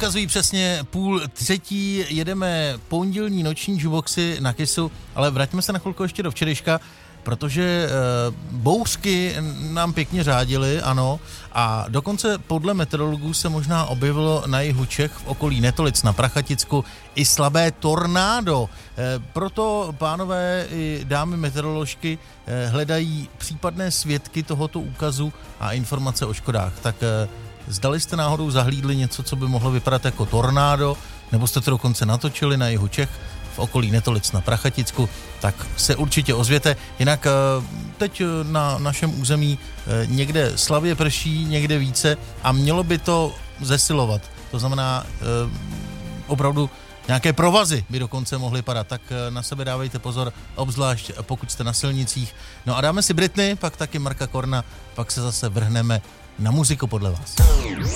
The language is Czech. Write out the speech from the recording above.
ukazují přesně 2:30, jedeme pondělní noční juboxy na Kissu, ale vraťme se na chvilku ještě do včerejška, protože bouřky nám pěkně řádily, ano, a dokonce podle meteorologů se možná objevilo na jihu Čech v okolí Netolic na Prachaticku i slabé tornádo. Proto pánové i dámy meteoroložky hledají případné svědky tohoto úkazu a informace o škodách. Tak zdali jste náhodou zahlídli něco, co by mohlo vypadat jako tornádo, nebo jste to dokonce natočili na jihu Čech v okolí Netolic na Prachaticku, tak se určitě ozvěte. Jinak teď na našem území někde slabě prší, někde více a mělo by to zesilovat. To znamená opravdu nějaké provazy by dokonce mohly padat, tak na sebe dávejte pozor, obzvlášť pokud jste na silnicích. No a dáme si Britney, pak taky Marka Korna, pak se zase vrhneme na muziku podle vás.